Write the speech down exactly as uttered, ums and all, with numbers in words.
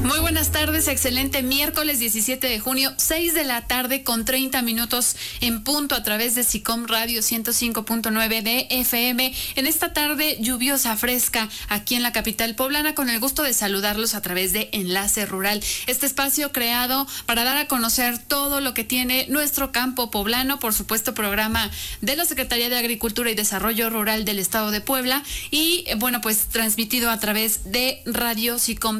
Muy buenas tardes, excelente miércoles diecisiete de junio, seis de la tarde con treinta minutos en punto a través de SICOM Radio ciento cinco punto nueve de F M. En esta tarde lluviosa, fresca, aquí en la capital poblana, con el gusto de saludarlos a través de Enlace Rural. Este espacio creado para dar a conocer todo lo que tiene nuestro campo poblano, por supuesto programa de la Secretaría de Agricultura y Desarrollo Rural del Estado de Puebla y bueno, pues transmitido a través de Radio SICOM